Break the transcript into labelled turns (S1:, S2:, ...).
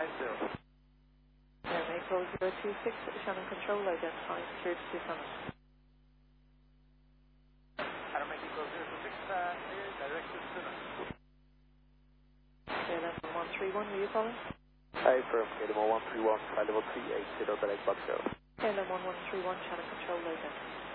S1: April 026, Shannon Control, identifying security to Summit.
S2: Adam Echo 026, clear, direct to Summit.
S1: KLM 131, were you calling?
S3: Hi, firm, KLM 131, flight level 380, direct Bucko.
S1: KLM 1131, Shannon Control, identifying.